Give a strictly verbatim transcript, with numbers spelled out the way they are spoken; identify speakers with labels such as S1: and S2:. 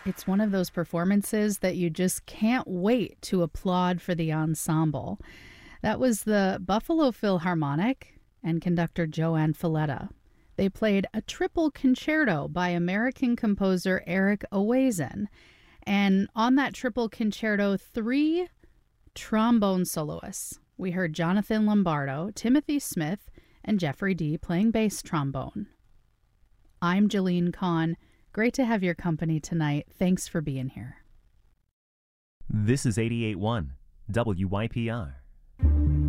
S1: It's one of those performances that you just can't wait to applaud for the ensemble. That was the Buffalo Philharmonic and conductor Joanne Falletta. They played a triple concerto by American composer Eric Owazen. And on that triple concerto, three trombone soloists. We heard Jonathan Lombardo, Timothy Smith, and Jeffrey Dee playing bass trombone. I'm Jalene Kahn. Great to have your company tonight. Thanks for being here.
S2: This is eighty-eight point one W Y P R.